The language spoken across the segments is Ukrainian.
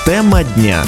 Тема дня.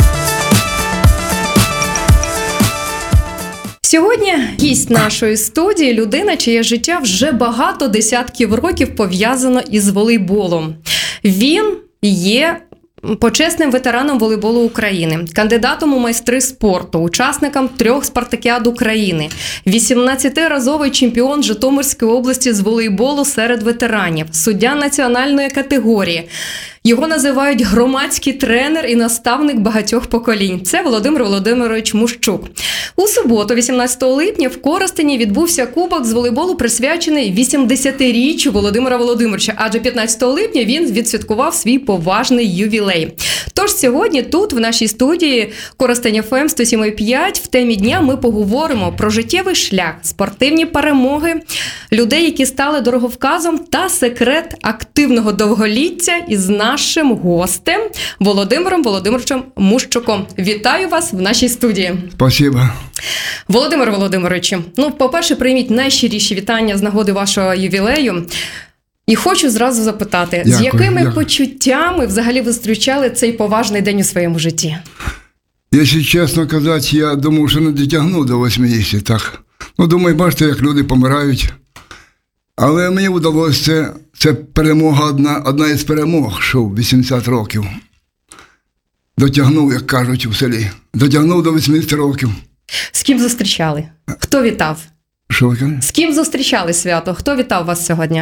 Сьогодні гість нашої студії – людина, чиє життя вже багато десятків років пов'язано із волейболом. Він є почесним ветераном волейболу України, кандидатом у майстри спорту, учасником 3 спартакіад України, 18-разовий чемпіон Житомирської області з волейболу серед ветеранів, суддя національної категорії. Його називають громадський тренер і наставник багатьох поколінь. Це Володимир Володимирович Мущук. У суботу, 18 липня, в Коростені відбувся кубок з волейболу, присвячений 80-річчю Володимира Володимировича, адже 15 липня він відсвяткував свій поважний ювілей. Тож сьогодні тут, в нашій студії Коростень ФМ 107.5, в темі дня ми поговоримо про життєвий шлях, спортивні перемоги, людей, які стали дороговказом та секрет активного довголіття із нашим гостем Володимиром Володимировичем Мущуком. Вітаю вас в нашій студії. Спасибо. Володимир Володимировичу, по-перше, прийміть найщиріші вітання з нагоди вашого ювілею. І хочу зразу запитати, з якими почуттями взагалі ви зустрічали цей поважний день у своєму житті? Якщо чесно казати, я думав, що не дотягну до 80, так. Думаю, бачите, як люди помирають. Але мені вдалося, це перемога, одна із перемог, що в 80 років. Дотягнув, як кажуть у селі. Дотягнув до 80 років. З ким зустрічали? Хто вітав? Що ви кажете? З ким зустрічали свято? Хто вітав вас сьогодні?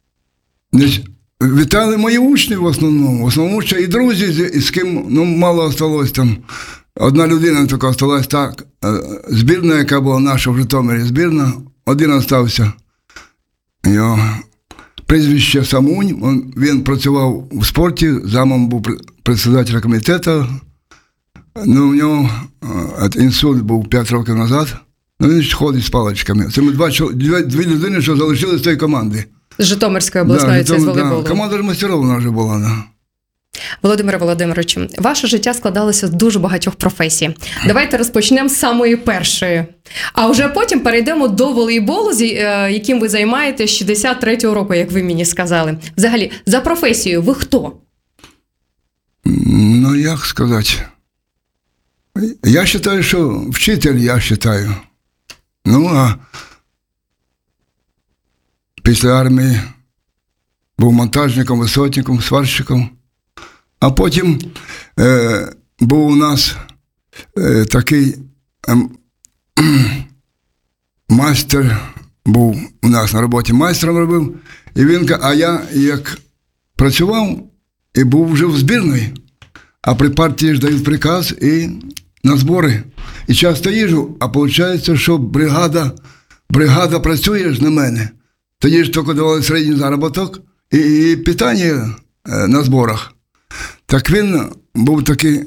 Вітали мої учні в основному ще і друзі, з ким мало осталось там. Одна людина тільки осталась так, збірна, яка була наша в Житомирі, збірна, один остався. Його прізвище Самунь, він працював у спорті, замом був председателем комітету. У нього інсульт був 5 років назад, він ходить з паличками. Це ми дві людини, що залишилися з цієї команди. З Житомирської обласної, це з волейболу. Команда ж майстерів у нас вже була, да. Володимире Володимировичу, ваше життя складалося з дуже багатьох професій. Давайте розпочнемо з самої першої. А вже потім перейдемо до волейболу, яким ви займаєтесь з 63-го року, як ви мені сказали. Взагалі, за професією ви хто? Як сказати? Я вважаю, що вчитель, а після армії був монтажником, висотником, сварщиком. А потім був у нас такий майстер, був у нас на роботі, майстром робив. І він, а я як працював і був вже в збірної, а при партії ж дають приказ і на збори. І часто їжджу, а виходить, що бригада працює ж на мене. Тоді ж тільки давали середній заробіток і питання на зборах. Так він був такий,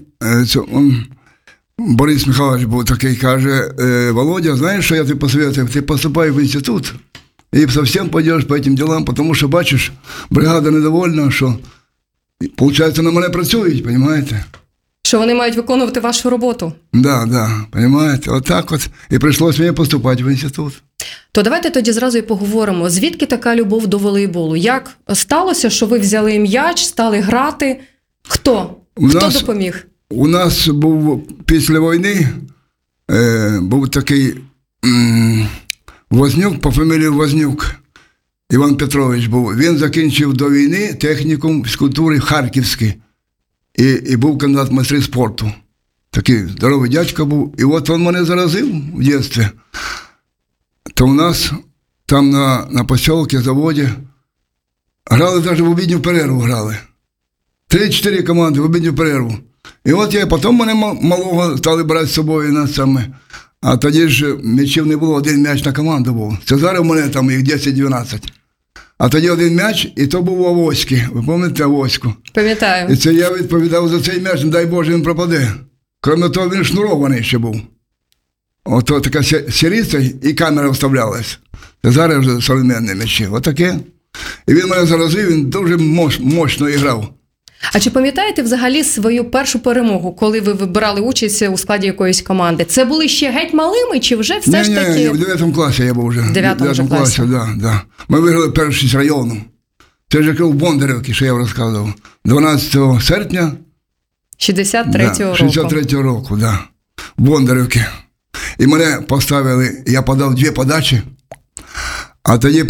Борис Михайлович був такий, каже: Володя, знаєш, що я тобі посоветую? Ти поступай в інститут і зовсім підеш по цим ділам, тому що, бачиш, бригада недовольна, що, виходить, на мене працюють, розумієте? Що вони мають виконувати вашу роботу. Да, розумієте, отак от. І прийшлося мені поступати в інститут. То давайте тоді зразу і поговоримо, звідки така любов до волейболу? Як сталося, що ви взяли м'яч, стали грати? Хто допоміг? У нас був після війни, був такий Вознюк, по фамілії Вознюк, Іван Петрович був. Він закінчив до війни технікум фізкультури Харківський і був кандидат в майстри спорту. Такий здоровий дядько був. І от він мене заразив в дитинстві. То у нас там на посілці, заводі, грали навіть в обідню перерву грали. 3-4 команди в обідню перерву. І от потім мене малого стали брати з собою на саме. А тоді ж м'ячів не було, один м'яч на команду був. Це зараз у мене там їх 10-12. А тоді один м'яч, і то був Авоський. Ви пам'ятаєте Авоську? Пам'ятаю. І це я відповідав за цей м'яч, не дай Боже, він пропаде. Крім того, він шнурований ще був. Ото така сіриця і камера вставлялась. Це зараз вже современні м'ячі. Отаке. І він мене заразив, він дуже мощно грав. А чи пам'ятаєте взагалі свою першу перемогу, коли ви вибирали участь у складі якоїсь команди? Це були ще геть малими, чи вже все ж таки? Ні, в 9 класі я був вже. В 9 класі, да. Ми виграли першість району. Це ж в Бондарівці, що я розказував. 12 серпня 63-го року. 63-го року, да. Бондарівки. І мене поставили, я подав 2 подачі, а тоді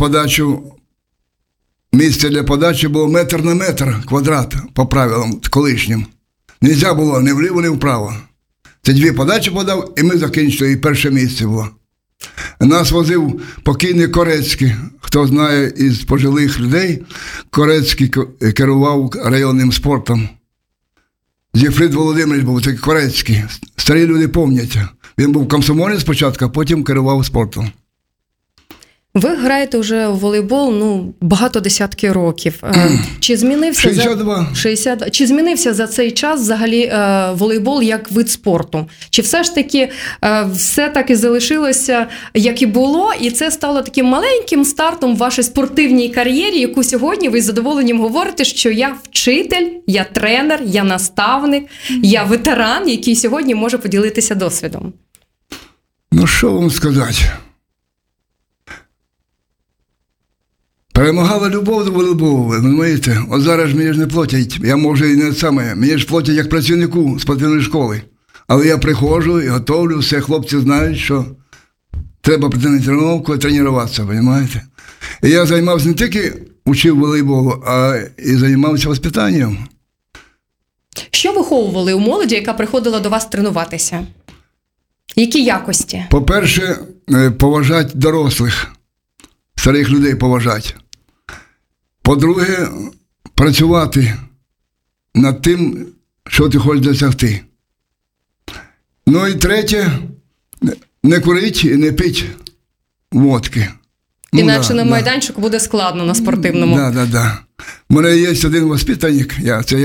місце для подачі було метр на метр, квадрат, по правилам колишнім. Нельзя було ні вліво, ні вправо. Це 2 подачі подав, і ми закінчили, і перше місце було. Нас возив покійний Корецький, хто знає із пожилих людей, Корецький керував районним спортом. Зіфрид Володимирович був такий Корецький, старі люди пам'ятають. Він був комсомолець спочатку, а потім керував спортом. Ви граєте вже у волейбол, багато десятків років. Чи змінився 62. Чи змінився за цей час взагалі волейбол як вид спорту? Чи все ж таки все так і залишилося, як і було, і це стало таким маленьким стартом в вашій спортивній кар'єрі, яку сьогодні ви з задоволенням говорите, що я вчитель, я тренер, я наставник, я ветеран, який сьогодні може поділитися досвідом? Ну, що вам сказати? Перемагала любов до волейболу, ви розумієте? От зараз ж мені ж не платять, я можу і не саме, мені ж платять як працівнику спортивної школи. Але я приходжу і готовлю, все, хлопці знають, що треба прийти на тренування і тренуватися, розумієте? І я займався не тільки учив волейболу, а і займався воспитанням. Що виховували у молоді, яка приходила до вас тренуватися? Які якості? По-перше, поважати дорослих, старих людей поважати. По-друге, працювати над тим, що ти хочеш досягти. Ну і третє, не курити і не пити водки. Іначе на майданчику буде складно на спортивному. Так. У мене є один воспитанник,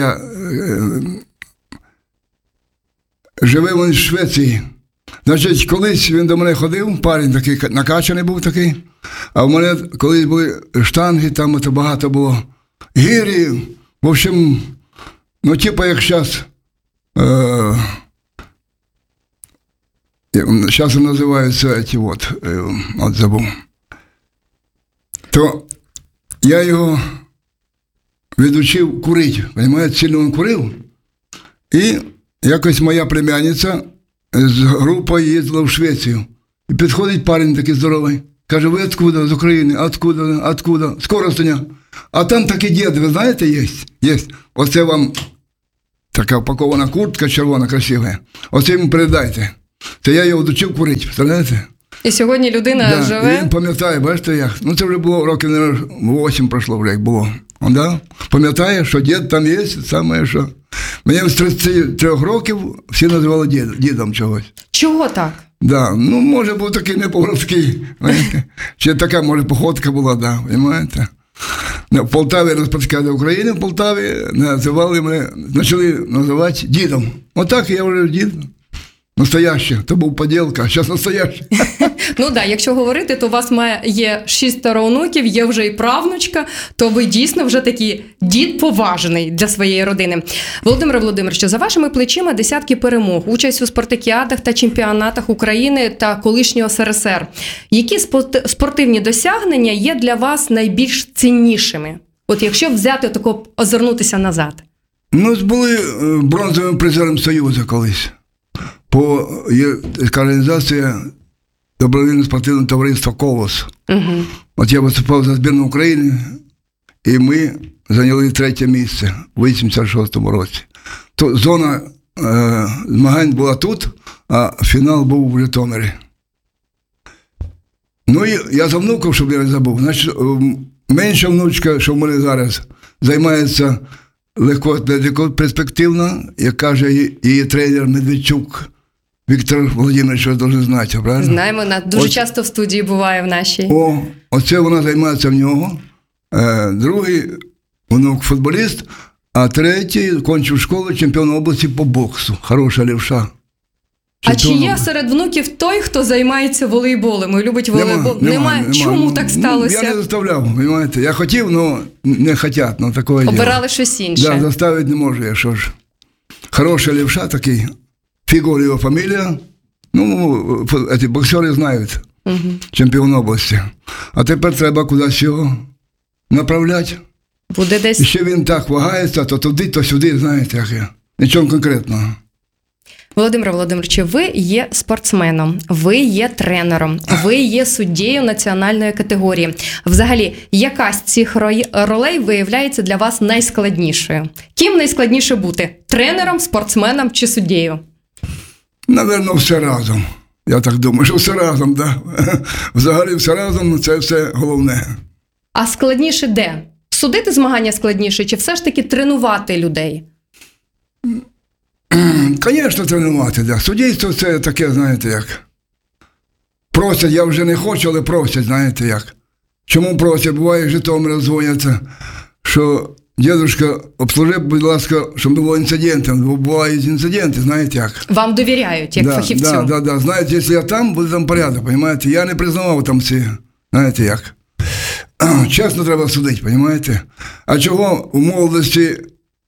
живе він в Швеції. Значить, колись він до мене ходив, парень такий, накачаний був такий, а в мене колись були штанги, там це багато було, гирі, в общем, типу як зараз, зараз називаються ці от забув. То я його відучив курити, розумієте, сильно він курив, і якось моя племянниця з групою їздила в Швецію. І підходить парень такий здоровий. Каже, ви откуда? З України. Откуда? З Коростеня. А там такий дід, ви знаєте, є? Є. Оце вам така упакована куртка червона, красива. Оце йому передайте. Це я його вдучив курити, представляєте? І сьогодні людина живе? Він пам'ятає, бачите як? Це вже було років, мабуть, 8 пройшло вже, як було. Пам'ятає, що дід там є, саме що. Мене з 33 років всі називали дідом чогось. Чого так? Да, може був такий неповоротський. Чи така, може, походка була, розумієте? В Полтаві нас спочатку України, в Полтаві називали мене, почали називати дідом. Отак я вже дід. Настояще, то був поділка, а зараз настояще. Якщо говорити, то у вас є 6 онуків, є вже і правнучка, то ви дійсно вже такий дід поважний для своєї родини. Володимир Володимирович, за вашими плечима десятки перемог, участь у спартакіадах та чемпіонатах України та колишнього СРСР. Які спортивні досягнення є для вас найбільш ціннішими? От якщо взяти тако, озирнутися назад. Були бронзовим призером Союзу колись. Організація добровільного спортивного товариства «Колос». От я виступав за збірну України, і ми зайняли 3 місце у 86-му році. Зона змагань була тут, а фінал був у Житомирі. І я за внуків, щоб я не забув. Значить, менша внучка, що в мене зараз, займається легко перспективно, як каже її тренер Медведчук. Віктор Володимирович, ви дуже знаєте, правильно? Знаємо, дуже часто в студії буває в нашій. Оце вона займається в нього. Другий внук футболіст, а третій кончив школу, чемпіон області по боксу. Хороша лівша. А чи є серед внуків той, хто займається волейболом і любить волейбол? Немає. Чому так сталося? Я не заставляв, розумієте. Я хотів, але не хотять. Такого обирали щось інше. Так, заставити не можу я, що ж. Хороша лівша такий. Фігур його фамілія. Ці боксери знають. Чемпіон області. А тепер треба кудись його направляти. Буде десь. І ще він так вагається, то туди, то сюди, знаєте, як я. нічого конкретного. Володимир Володимирович, ви є спортсменом, ви є тренером, ви є суддєю національної категорії. Взагалі, яка з цих ролей виявляється для вас найскладнішою? Ким найскладніше бути? Тренером, спортсменом чи суддєю? Наверно, все разом. Я так думаю, що все разом, так. Да? Взагалі все разом, це все головне. А складніше де? Судити змагання складніше чи все ж таки тренувати людей? Звісно, тренувати, да. Суддівство це таке, знаєте, як. Просять, я вже не хочу, але просять, знаєте як. Чому просять? Буває, Житомир дзвоняться, що дідушка, обслужи, будь ласка, щоб не було інцидентів. Бо бувають інциденти, знаєте як. Вам довіряють, як фахівцю? Да. Знаєте, якщо я там, буде там порядок, розумієте? Я не признавав там ці, знаєте як. Чесно треба судити, розумієте? А чого у молодості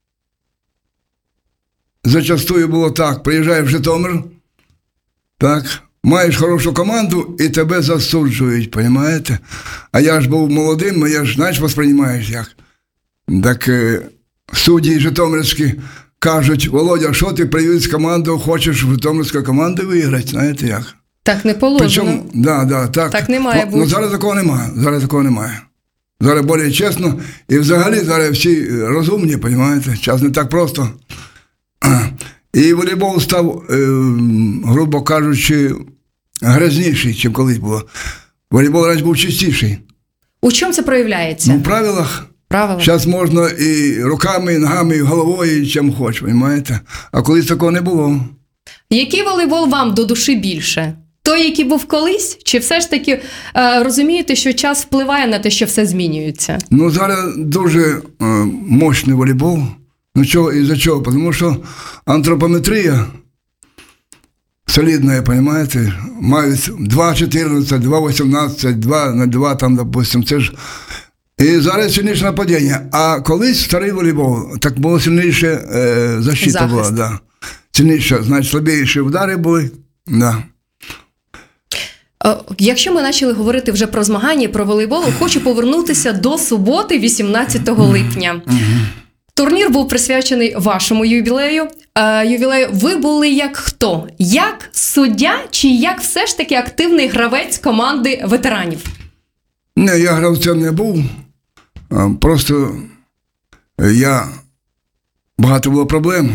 зачастую було так, приїжджаєш в Житомир, так, маєш хорошу команду і тебе засуджують, розумієте? А я ж був молодим, я ж, знаєш, восприймаєш як. Так судді житомирські кажуть: Володя, що ти привіз команду, хочеш в житомирську команду виграти, знаєте як? Так не положено. Причому, так не має бути. Ну, зараз такого немає. Зараз більш чесно, і взагалі зараз всі розумні, розумієте? Час не так просто. І волейбол став, грубо кажучи, грязніший, ніж колись було. Волейбол раніше був чистіший. У чому це проявляється? Ну, в правилах. Правила. Зараз можна і руками, і ногами, і головою, і чим хоч, розумієте? А колись такого не було. Який волейбол вам до душі більше? Той, який був колись? Чи все ж таки розумієте, що час впливає на те, що все змінюється? Ну, зараз дуже мощний волейбол. Ну, чого, із-за чого? Тому що антропометрія солідна, розумієте? Мають 2,14, 2,18, 2 на 2, там, допустим, це ж. І зараз сильніше нападіння. А колись старий волейбол, так було сильніше защита була, да. Сильніше, значить, слабіші удари були, да. Якщо ми почали говорити вже про змагання, про волейбол, хочу повернутися до суботи, 18 липня. Турнір був присвячений вашому ювілею. Ви були як хто? Як суддя чи як все ж таки активний гравець команди ветеранів? Не, я гравцем не був. Просто багато було проблем.